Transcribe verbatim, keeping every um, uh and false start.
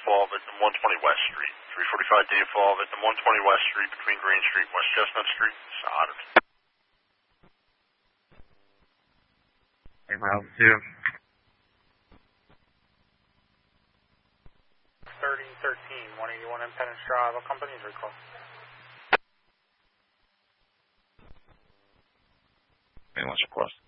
Fall at the one twenty West Street. three forty-five Dave Fall at the one twenty West Street between Green Street and West Chestnut Street. Solid. Hey, Bravo two. thirty thirteen, one eighty-one Independence Drive. What company's request? Hey, what's your request?